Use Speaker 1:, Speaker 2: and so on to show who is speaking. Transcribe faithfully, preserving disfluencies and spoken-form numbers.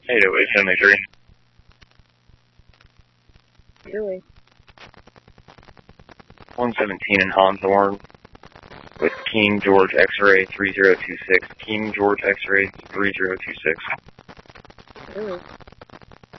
Speaker 1: eight oh eight seventy-three.
Speaker 2: Really?
Speaker 1: one seventeen in Hawthorne with King George X-ray three zero two six. King George X-ray three zero two six.
Speaker 2: Really?